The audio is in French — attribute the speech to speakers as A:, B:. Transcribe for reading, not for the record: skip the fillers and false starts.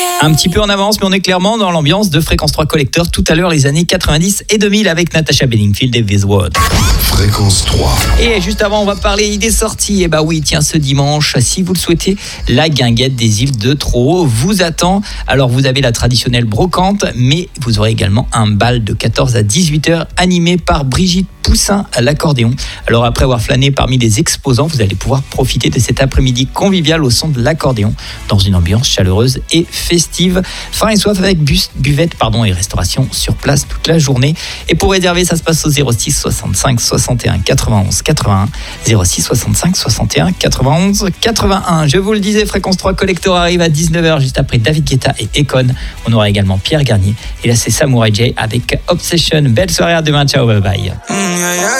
A: Un petit peu en avance, mais on est clairement dans l'ambiance de Fréquence 3 Collector. Tout à l'heure, les années 90 et 2000 avec Natasha Bedingfield et This World.
B: Fréquence 3.
A: Et juste avant, on va parler idées sorties. Et bah oui, tiens, ce dimanche, si vous le souhaitez, la guinguette des îles de Troo vous attend. Alors, vous avez la traditionnelle brocante, mais vous aurez également un bal de 14 à 18h animé par Brigitte Poussin à l'accordéon. Alors, après avoir flâné parmi les exposants, vous allez pouvoir profiter de cet après-midi convivial au son de l'accordéon dans une ambiance chaleureuse et festive. Faim et soif avec buvette et restauration sur place toute la journée. Et pour réserver, ça se passe au 06 65 61 91 81. 06 65 61 91 81. Je vous le disais, Fréquence 3 Collector arrive à 19h juste après David Guetta et Econ. On aura également Pierre Garnier. Et là, c'est Samurai J avec Obsession. Belle soirée, à demain. Ciao, bye bye.